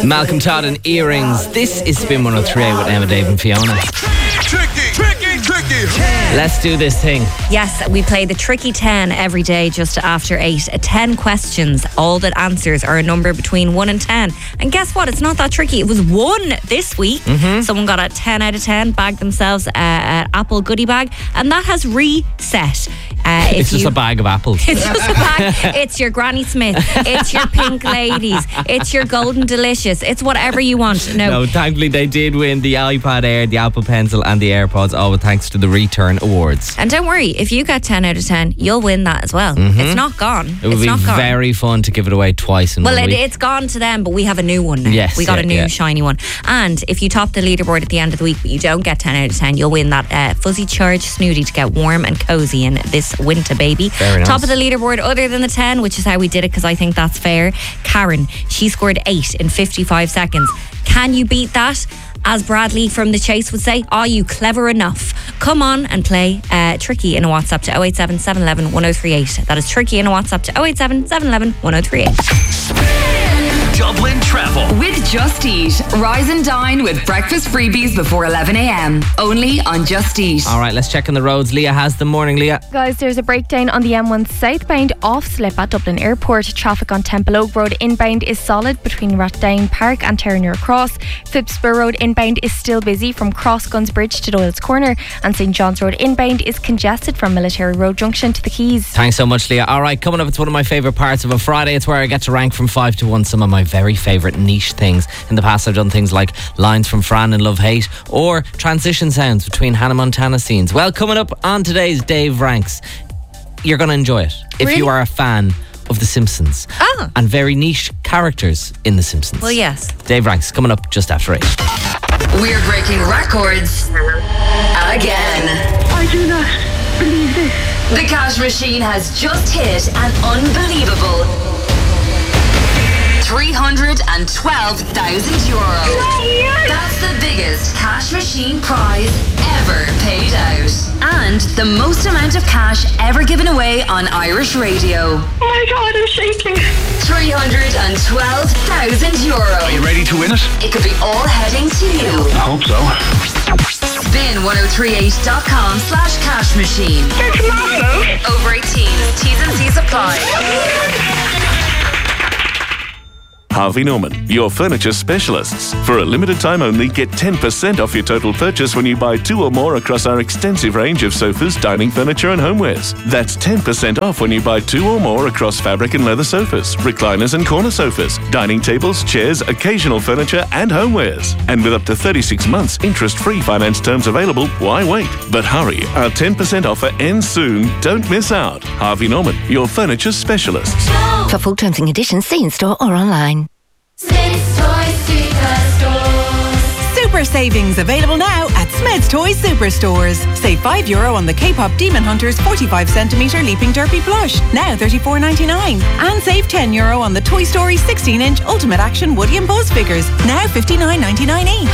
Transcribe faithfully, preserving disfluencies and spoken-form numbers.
Malcolm Todd and Earrings. This is Spin one oh three with Emma, Dave and Fiona. Tricky, tricky, tricky. Let's do this thing. Yes, we play the Tricky ten every day just after eight. ten questions. All that answers are a number between one and ten. And guess what? It's not that tricky. It was one this week. Mm-hmm. Someone got a ten out of ten, bagged themselves an Apple goodie bag, and that has reset. Uh, it's just you, a bag of apples. It's just a bag. It's your Granny Smith. It's your Pink Ladies. It's your Golden Delicious. It's whatever you want. No, no thankfully they did win the iPad Air, the Apple Pencil and the AirPods, all with thanks to the Return Awards. And don't worry, if you get ten out of ten, you'll win that as well. Mm-hmm. It's not gone. It would it's be not gone. very fun to give it away twice in well, one it, week. Well, it's gone to them, but we have a new one now. Yes, we got yeah, a new yeah. shiny one. And if you top the leaderboard at the end of the week, but you don't get ten out of ten, you'll win that uh, fuzzy charge snooty to get warm and cozy in this winter, baby. Very nice. Top of the leaderboard other than the ten, which is how we did it because I think that's fair. Karen, she scored eight in fifty-five seconds. Can you beat that? As Bradley from The Chase would say, are you clever enough? Come on and play uh, Tricky in a WhatsApp to oh eight seven, seven one one, one oh three eight. That is Tricky in a WhatsApp to oh eight seven, seven one one, one oh three eight. Dublin Travel with Just Eat. Rise and dine with breakfast freebies before eleven a.m. Only on Just Eat. All right, let's check on the roads. Leah has the morning. Leah. Guys, there's a breakdown on the M one southbound off slip at Dublin Airport. Traffic on Temple Oak Road inbound is solid between Rathdown Park and Terranure Cross. Phipsborough Road inbound is still busy from Cross Guns Bridge to Doyle's Corner, and St John's Road inbound is congested from Military Road Junction to the Quays. Thanks so much, Leah. All right, coming up, it's one of my favourite parts of a Friday. It's where I get to rank from five to one some of my very favourite niche things. In the past, I've done things like lines from Fran and Love Hate or transition sounds between Hannah Montana scenes. Well, coming up on today's Dave Ranks, you're going to enjoy it if Really? you are a fan of The Simpsons Ah. and very niche characters in The Simpsons. Well, yes. Dave Ranks coming up just after eight. We're breaking records again. I do not believe this. The cash machine has just hit an unbelievable three hundred twelve thousand euro. That's the biggest cash machine prize ever paid out. And the most amount of cash ever given away on Irish radio. Oh my God, I'm shaking. three hundred twelve thousand euro. Are you ready to win it? It could be all heading to you. I hope so. spin ten thirty-eight dot com slash cash machine. It's massive. Over eighteen. T's and C's apply. Harvey Norman, your furniture specialists. For a limited time only, get ten percent off your total purchase when you buy two or more across our extensive range of sofas, dining furniture and homewares. That's ten percent off when you buy two or more across fabric and leather sofas, recliners and corner sofas, dining tables, chairs, occasional furniture and homewares. And with up to thirty-six months interest-free finance terms available, why wait? But hurry, our ten percent offer ends soon. Don't miss out. Harvey Norman, your furniture specialists. For full terms and conditions, see in store or online. Smith's Toy Superstores. Super savings available now at Smith's Toy Superstores. Save five euro on the K-pop Demon Hunters forty-five centimetre Leaping Derpy plush, now thirty-four ninety-nine. And save ten euro on the Toy Story sixteen inch Ultimate Action Woody and Buzz figures, now fifty-nine ninety-nine each.